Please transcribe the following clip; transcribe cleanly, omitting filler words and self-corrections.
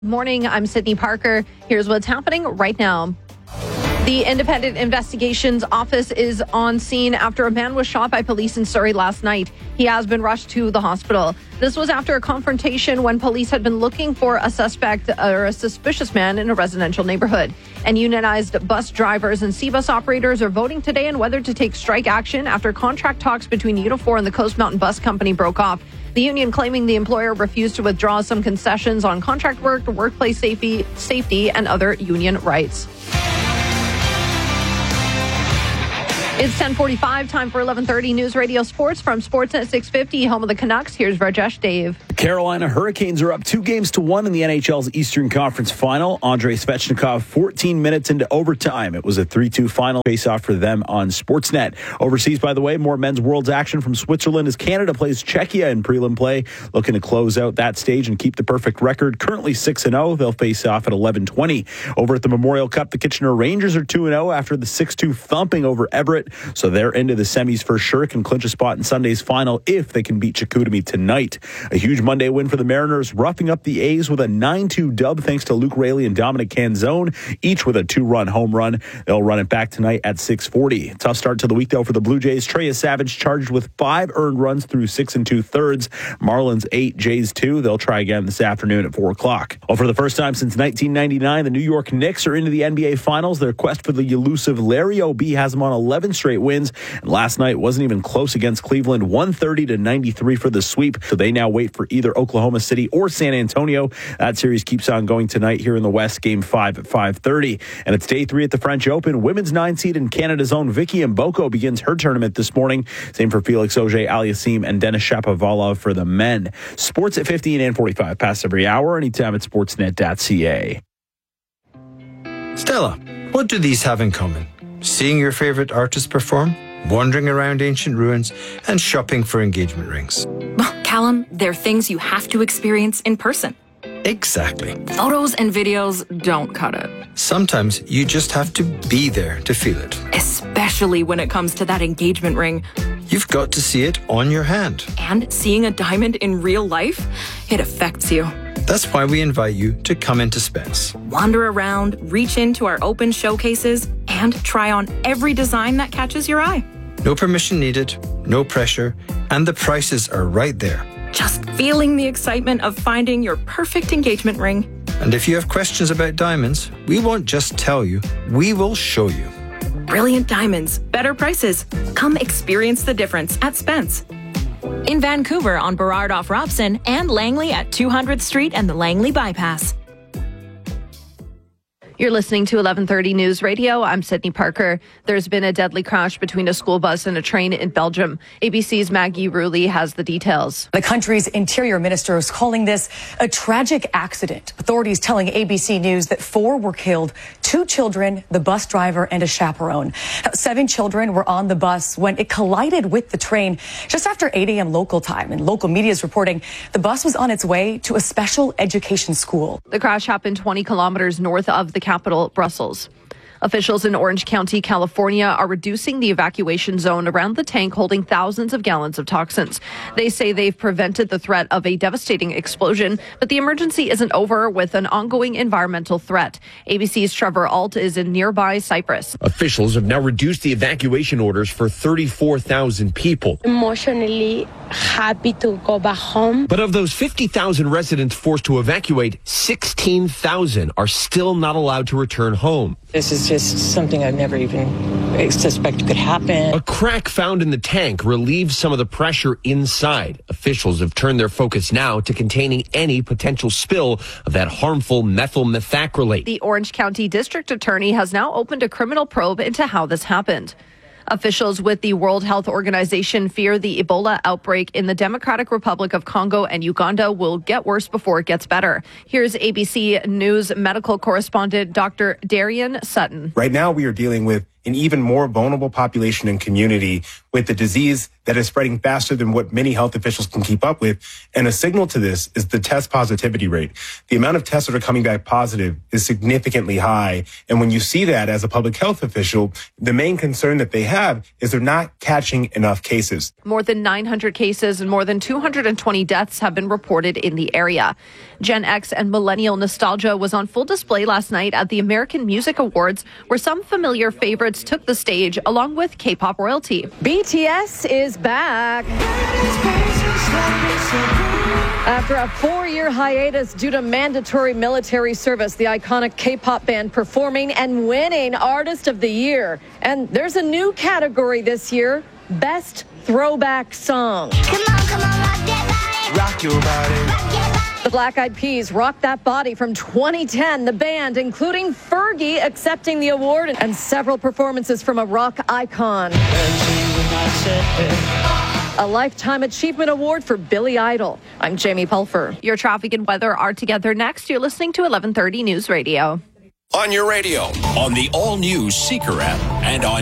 Morning, I'm Sydney Parker. Here's what's happening right now. The Independent Investigations Office is on scene after a man was shot by police in Surrey last night. He has been rushed to the hospital. This was after a confrontation when police had been looking for a suspect or a suspicious man in a residential neighborhood. And unionized bus drivers and C-bus operators are voting today on whether to take strike action after contract talks between Unifor and the Coast Mountain Bus Company broke off. The union claiming the employer refused to withdraw some concessions on contract work, workplace safety, and other union rights. It's 10:45, time for 11:30 News Radio Sports from Sportsnet 650, home of the Canucks. Here's Rajesh Dave. The Carolina Hurricanes are up 2-1 in the NHL's Eastern Conference Final. Andrei Svechnikov, 14 minutes into overtime. It was a 3-2 final face-off for them on Sportsnet. Overseas, by the way, more men's world's action from Switzerland as Canada plays Czechia in prelim play, looking to close out that stage and keep the perfect record. Currently 6-0. They'll face off at 11:20. Over at the Memorial Cup, the Kitchener Rangers are 2-0 after the 6-2 thumping over Everett. So they're into the semis for sure, can clinch a spot in Sunday's final if they can beat Chicoutimi tonight. A huge Monday win for the Mariners, roughing up the A's with a 9-2 dub thanks to Luke Raley and Dominic Canzone, each with a 2-run home run. They'll run it back tonight at 6:40. Tough start to the week, though, for the Blue Jays. Trey Savage charged with 5 earned runs through 6 2/3. Marlins 8, Jays 2. They'll try again this afternoon at 4 o'clock. Well, for the first time since 1999, the New York Knicks are into the NBA Finals. Their quest for the elusive Larry O'B has them on 11 straight wins. And last night wasn't even close against Cleveland, 130-93 for the sweep. So they now wait for either Oklahoma City or San Antonio. That series keeps on going tonight here in the West, Game 5 at 5:30. And it's day 3 at the French Open. Women's 9 seed in Canada's own Vicky Mboko begins her tournament this morning. Same for Felix Auger-Aliassime and Denis Shapovalov for the men. Sports at 15 and 45 past every hour, anytime at sportsnet.ca. Stella, what do these have in common? Seeing your favorite artist perform, wandering around ancient ruins, and shopping for engagement rings. Well, Callum, they're things you have to experience in person. Exactly. Photos and videos don't cut it. Sometimes you just have to be there to feel it. Especially when it comes to that engagement ring. You've got to see it on your hand. And seeing a diamond in real life, it affects you. That's why we invite you to come into Spence. Wander around, reach into our open showcases, and try on every design that catches your eye. No permission needed, no pressure, and the prices are right there. Just feeling the excitement of finding your perfect engagement ring. And if you have questions about diamonds, we won't just tell you, we will show you. Brilliant diamonds, better prices. Come experience the difference at Spence. In Vancouver on Burrard off Robson and Langley at 200th Street and the Langley Bypass. You're listening to 11:30 News Radio. I'm Sydney Parker. There's been a deadly crash between a school bus and a train in Belgium. ABC's Maggie Rulli has the details. The country's interior minister is calling this a tragic accident. Authorities telling ABC News that 4 were killed, 2 children, the bus driver, and a chaperone. 7 children were on the bus when it collided with the train just after 8 a.m. local time. And local media is reporting the bus was on its way to a special education school. The crash happened 20 kilometers north of the capital, Brussels. Officials in Orange County, California, are reducing the evacuation zone around the tank holding thousands of gallons of toxins. They say they've prevented the threat of a devastating explosion, but the emergency isn't over with an ongoing environmental threat. ABC's Trevor Alt is in nearby Cyprus. Officials have now reduced the evacuation orders for 34,000 people. Emotionally happy to go back home. But of those 50,000 residents forced to evacuate, 16,000 are still not allowed to return home. This is just something I've never even suspected could happen. A crack found in the tank relieves some of the pressure inside. Officials have turned their focus now to containing any potential spill of that harmful methyl methacrylate. The Orange County District Attorney has now opened a criminal probe into how this happened. Officials with the World Health Organization fear the Ebola outbreak in the Democratic Republic of Congo and Uganda will get worse before it gets better. Here's ABC News medical correspondent Dr. Darian Sutton. Right now, we are dealing with an even more vulnerable population and community with the disease that is spreading faster than what many health officials can keep up with. And a signal to this is the test positivity rate. The amount of tests that are coming back positive is significantly high. And when you see that as a public health official, the main concern that they have is they're not catching enough cases. More than 900 cases and more than 220 deaths have been reported in the area. Gen X and millennial nostalgia was on full display last night at the American Music Awards, where some familiar favorites took the stage along with K-pop royalty. BTS is back. After a 4-year hiatus due to mandatory military service, the iconic K-pop band performing and winning Artist of the Year. And there's a new category this year, Best Throwback Song. Come on, rock that body. Rock your body. The Black Eyed Peas Rock That Body from 2010. The band, including Fergie, accepting the award and several performances from a rock icon. A Lifetime Achievement Award for Billy Idol. I'm Jamie Pulfer. Your traffic and weather are together next. You're listening to 1130 News Radio. On your radio, on the all-new Seeker app, and on